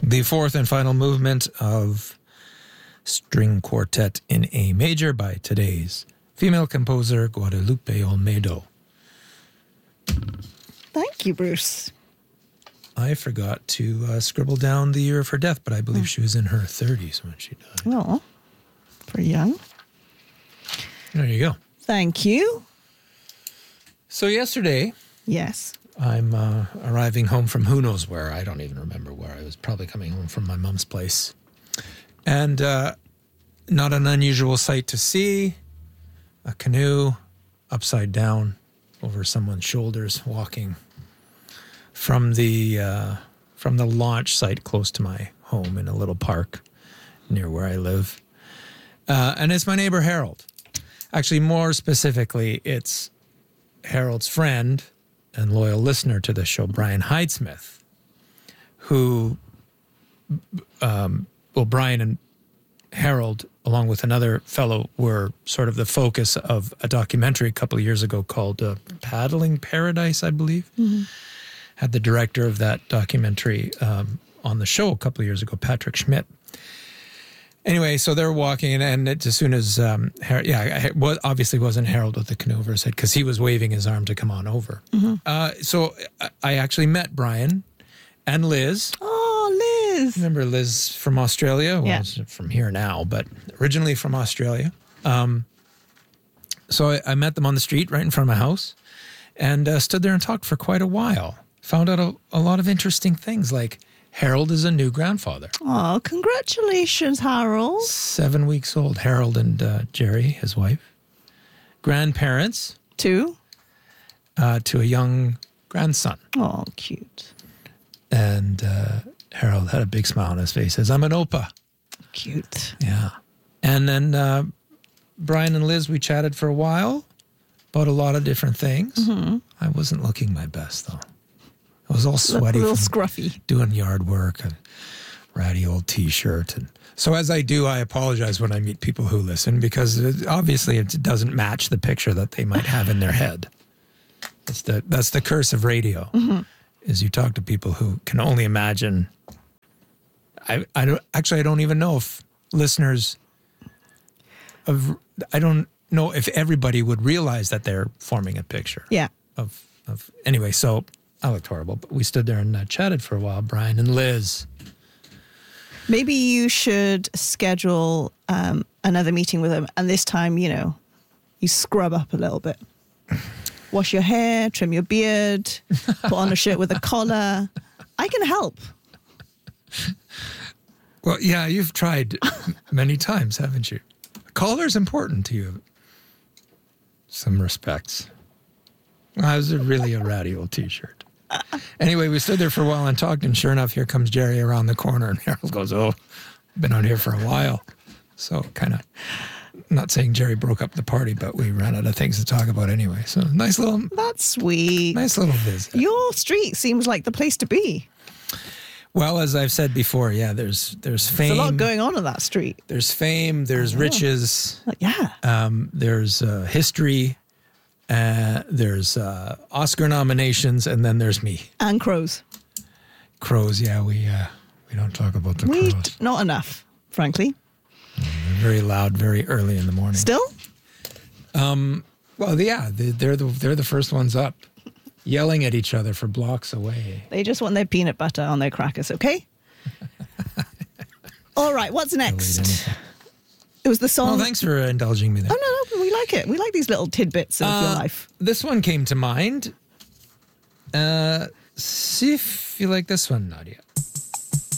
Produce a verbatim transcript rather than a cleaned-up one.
The fourth and final movement of String Quartet in A Major by today's female composer, Guadalupe Olmedo. Thank you, Bruce. I forgot to uh, scribble down the year of her death, but I believe she was in her thirties when she died. Oh, pretty young. There you go. Thank you. So yesterday, Yes. I'm uh, arriving home from who knows where. I don't even remember where. I was probably coming home from my mom's place. And uh, not an unusual sight to see. A canoe upside down over someone's shoulders walking from the uh, from the launch site close to my home in a little park near where I live. Uh, and it's my neighbor Harold. Actually, more specifically, it's Harold's friend and loyal listener to the show, Brian Hydesmith, who, um, well, Brian and Harold, along with another fellow, were sort of the focus of a documentary a couple of years ago called uh, Paddling Paradise, I believe. Mm-hmm. Had the director of that documentary um, on the show a couple of years ago, Patrick Schmidt. Anyway, so they're walking, and it, as soon as, um, Har- yeah, it was, obviously wasn't Harold with the canoe over his head because he was waving his arm to come on over. Mm-hmm. Uh, so I, I actually met Brian and Liz. Oh, Liz. Remember Liz from Australia? Well, Yeah. she's from here now, but originally from Australia. Um, so I, I met them on the street right in front of my house and uh, stood there and talked for quite a while. Found out a, a lot of interesting things, like Harold is a new grandfather. Oh, congratulations, Harold. Seven weeks old, Harold and uh, Jerry, his wife. Grandparents. Two. Uh, to a young grandson. Oh, cute. And uh, Harold had a big smile on his face. Says, I'm an Opa. Cute. Yeah. And then uh, Brian and Liz, we chatted for a while about a lot of different things. Mm-hmm. I wasn't looking my best, though. I was all sweaty. A little from scruffy. Doing yard work, a ratty old T-shirt. And so as I do, I apologize when I meet people who listen because it, obviously it doesn't match the picture that they might have in their head. That's the, that's the curse of radio, mm-hmm. is you talk to people who can only imagine. I, I don't, actually, I don't even know if listeners of, I don't know if everybody would realize that they're forming a picture. Yeah. Of, of anyway, so I looked horrible, but we stood there and uh, chatted for a while, Brian and Liz. Maybe you should schedule um, another meeting with them, and this time, you know, you scrub up a little bit. Wash your hair, trim your beard, put on a shirt with a collar. I can help. Well, yeah, you've tried many times, haven't you? A collar's important to you. Some respects. Well, it was a really a ratty old T-shirt. Anyway, we stood there for a while and talked, and sure enough, here comes Jerry around the corner, and Harold goes, oh, been out here for a while. So kind of, not saying Jerry broke up the party, but we ran out of things to talk about anyway. So nice little... That's sweet. Nice little visit. Your street seems like the place to be. Well, as I've said before, yeah, there's there's fame. There's a lot going on in that street. There's fame, there's riches. Yeah. Um, there's uh, history. Uh, there's uh, Oscar nominations, and then there's me. And crows. Crows, yeah, we uh, we don't talk about the We crows. d- not enough, frankly. They're very loud, very early in the morning. Still? Um. Well, yeah, they, they're the they're the first ones up, yelling at each other for blocks away. They just want their peanut butter on their crackers, okay? All right, what's next? It was the song. Well, thanks for indulging me there. Oh, no, no, we like it. We like these little tidbits of Uh, your life. This one came to mind. Uh, see if you like this one, Nadia.